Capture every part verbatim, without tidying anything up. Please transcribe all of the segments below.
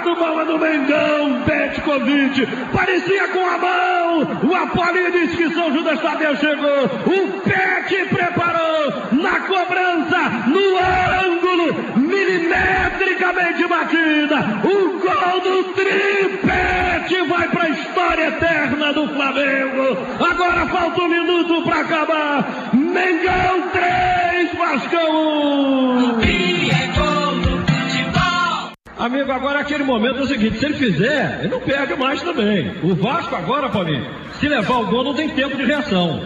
Lado, bola do Mengão, Petkovic, parecia com a mão, o Apolinho disse que São Judas Tadeu chegou, o Pet preparou, na cobrança, no ângulo, milimetricamente batida, o gol do Tripete vai para a história eterna do Flamengo. Agora falta um minuto para acabar. Mengão três, Vascão um. Amigo, agora aquele momento é o seguinte, se ele fizer, ele não perde mais também. O Vasco agora, Paulinho, se levar o gol não tem tempo de reação.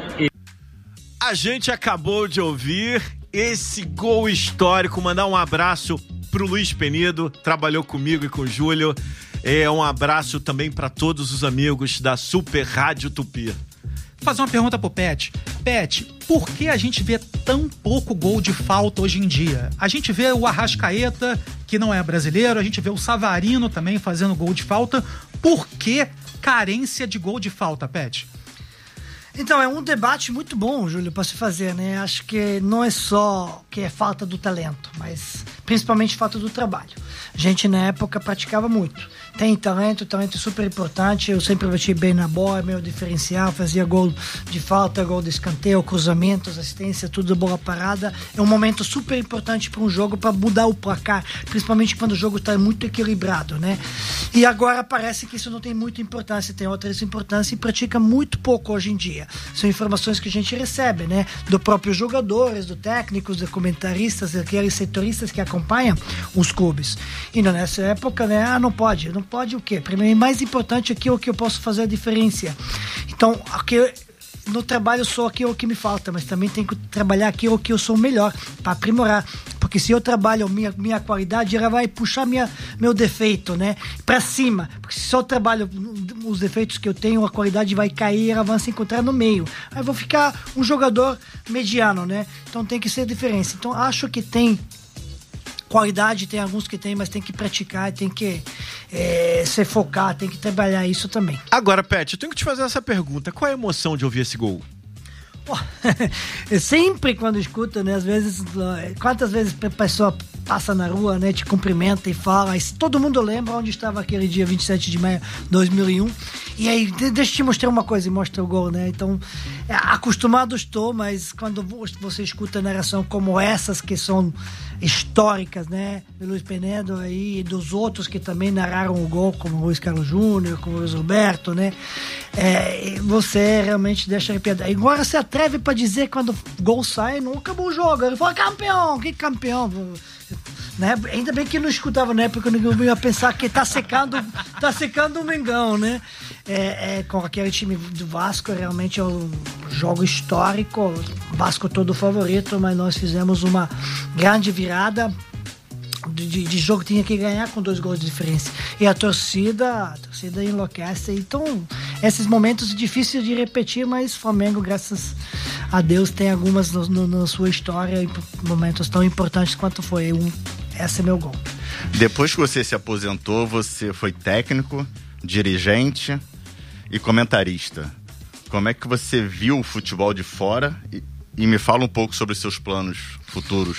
A gente acabou de ouvir esse gol histórico. Mandar um abraço pro Luiz Penido, trabalhou comigo e com o Júlio. É, um abraço também para todos os amigos da Super Rádio Tupi. Vou fazer uma pergunta pro Pet. Pet, por que a gente vê tão pouco gol de falta hoje em dia? A gente vê o Arrascaeta, que não é brasileiro, a gente vê o Savarino também fazendo gol de falta. Por que carência de gol de falta, Pet? Então, é um debate muito bom, Júlio, para se fazer, né? Acho que não é só que é falta do talento, mas principalmente falta do trabalho. A gente, na época, praticava muito. Tem talento, talento é super importante. Eu sempre bati bem na bola, meu diferencial, fazia gol de falta, gol de escanteio, cruzamentos, assistência, tudo bola parada. É um momento super importante para um jogo, para mudar o placar, principalmente quando o jogo está muito equilibrado, né? E agora parece que isso não tem muita importância, tem outras importâncias e pratica muito pouco hoje em dia. São informações que a gente recebe, né? Do próprios jogadores, do técnicos, dos comentaristas, daqueles setoristas que acompanham os clubes. E nessa época, né? Ah, não pode, não pode o quê? Primeiro, mais importante aqui é o que eu posso fazer a diferença. Então, aqui no trabalho sou aquilo que me falta, mas também tenho que trabalhar aquilo que eu sou melhor, para aprimorar. Porque se eu trabalho minha, minha qualidade, ela vai puxar minha, meu defeito, né? Para cima. Porque se eu trabalho os defeitos que eu tenho, a qualidade vai cair, ela vai se encontrar no meio. Aí eu vou ficar um jogador mediano, né? Então tem que ser diferença. Então acho que tem qualidade, tem alguns que tem, mas tem que praticar, tem que é, se focar, tem que trabalhar isso também. Agora, Pet, eu tenho que te fazer essa pergunta. Qual é a emoção de ouvir esse gol? Pô, sempre quando escuto, né, às vezes, quantas vezes a pessoa passa na rua, né, te cumprimenta e fala, e todo mundo lembra onde estava aquele dia vinte e sete de maio de dois mil e um, e aí, deixa eu te mostrar uma coisa, e mostra o gol, né, então, é, acostumado estou, mas quando você escuta narração como essas, que são históricas, né, do Luiz Penedo aí, e dos outros que também narraram o gol, como o Luiz Carlos Júnior, como o Luiz Roberto, né, é, você realmente deixa arrepiado. Agora você atreve para dizer quando o gol sai, não acabou o jogo, ele fala, campeão, que campeão, né? Ainda bem que não escutava na época, eu ia pensar que tá secando, tá secando o Mengão, né? É, é, com aquele time do Vasco, realmente é um jogo histórico, o Vasco todo favorito, mas nós fizemos uma grande virada de, de, de jogo, tinha que ganhar com dois gols de diferença, e a torcida a torcida enlouquece. Então esses momentos difíceis de repetir, mas Flamengo, graças a Deus, tem algumas no, no, na sua história, momentos tão importantes quanto foi um. Esse é meu gol. Depois que você se aposentou, você foi técnico, dirigente e comentarista. Como é que você viu o futebol de fora? E, e me fala um pouco sobre seus planos futuros.